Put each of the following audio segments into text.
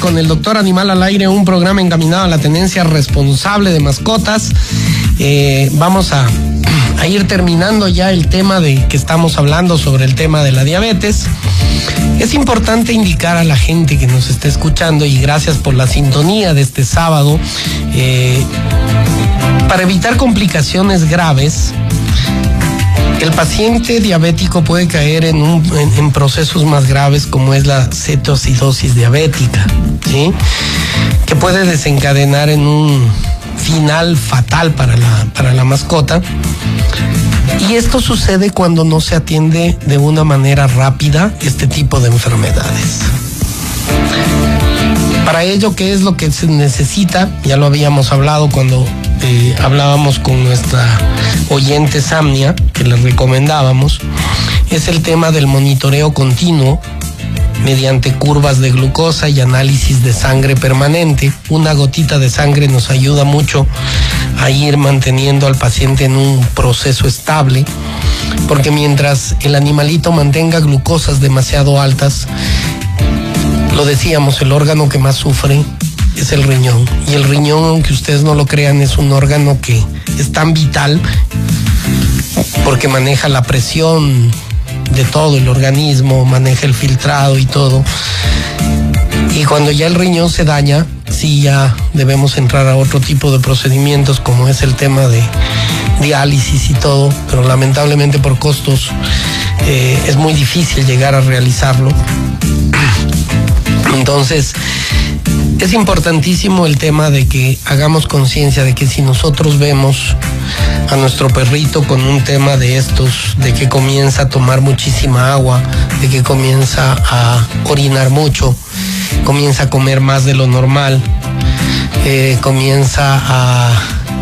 con el Doctor Animal al Aire, un programa encaminado a la tenencia responsable de mascotas. Vamos a ir terminando ya el tema de que estamos hablando sobre el tema de la diabetes. Es importante indicar a la gente que nos está escuchando, y gracias por la sintonía de este sábado, para evitar complicaciones graves. El paciente diabético puede caer en procesos más graves, como es la cetoacidosis diabética, ¿sí? Que puede desencadenar en un final fatal para la mascota. Y esto sucede cuando no se atiende de una manera rápida este tipo de enfermedades. Para ello, ¿qué es lo que se necesita? Ya lo habíamos hablado cuando hablábamos con nuestra oyente Samnia, que le recomendábamos. Es el tema del monitoreo continuo mediante curvas de glucosa y análisis de sangre permanente. Una gotita de sangre nos ayuda mucho a ir manteniendo al paciente en un proceso estable, porque mientras el animalito mantenga glucosas demasiado altas, lo decíamos, el órgano que más sufre es el riñón. Y el riñón, aunque ustedes no lo crean, es un órgano que es tan vital porque maneja la presión de todo el organismo, maneja el filtrado y todo. Y cuando ya el riñón se daña, sí, ya debemos entrar a otro tipo de procedimientos, como es el tema de diálisis y todo, pero lamentablemente por costos es muy difícil llegar a realizarlo. Entonces, es importantísimo el tema de que hagamos conciencia de que si nosotros vemos a nuestro perrito con un tema de estos, de que comienza a tomar muchísima agua, de que comienza a orinar mucho, comienza a comer más de lo normal, comienza a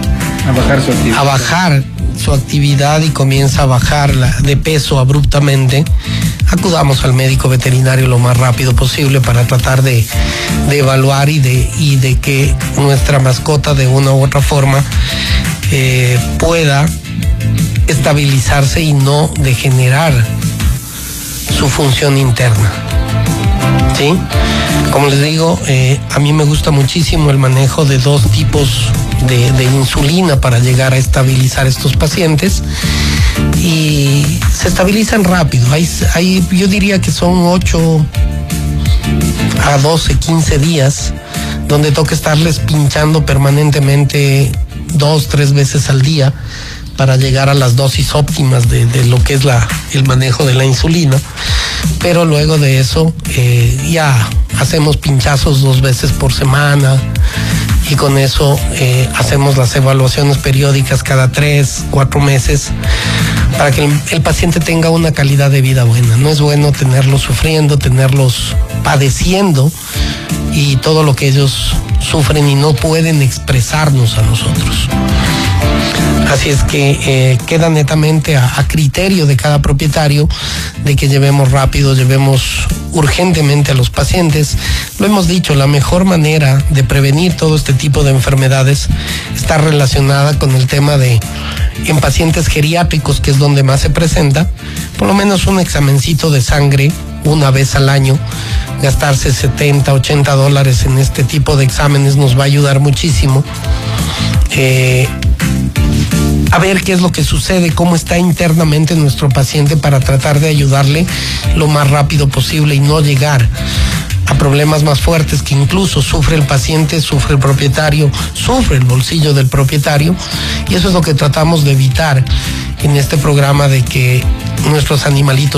bajar su actividad y comienza a bajar de peso abruptamente, acudamos al médico veterinario lo más rápido posible para tratar de evaluar y de que nuestra mascota de una u otra forma pueda estabilizarse y no degenerar su función interna, ¿sí? Como les digo, a mí me gusta muchísimo el manejo de dos tipos de insulina para llegar a estabilizar estos pacientes, y se estabilizan rápido. Yo diría que son 8 a 12, 15 días donde toca estarles pinchando permanentemente 2-3 veces al día para llegar a las dosis óptimas de lo que es el manejo de la insulina. Pero luego de eso ya hacemos pinchazos 2 veces por semana, y con eso hacemos las evaluaciones periódicas cada 3-4 meses para que el paciente tenga una calidad de vida buena. No es bueno tenerlos sufriendo, tenerlos padeciendo y todo lo que ellos sufren y no pueden expresarnos a nosotros. Así es que queda netamente a criterio de cada propietario de que llevemos rápido, llevemos urgentemente a los pacientes. Lo hemos dicho, la mejor manera de prevenir todo este tipo de enfermedades está relacionada con el tema en pacientes geriátricos, que es donde más se presenta, por lo menos un examencito de sangre una vez al año. Gastarse $70-80 en este tipo de exámenes nos va a ayudar muchísimo a ver qué es lo que sucede, cómo está internamente nuestro paciente, para tratar de ayudarle lo más rápido posible y no llegar a problemas más fuertes que incluso sufre el paciente, sufre el propietario, sufre el bolsillo del propietario. Y eso es lo que tratamos de evitar en este programa, de que nuestros animalitos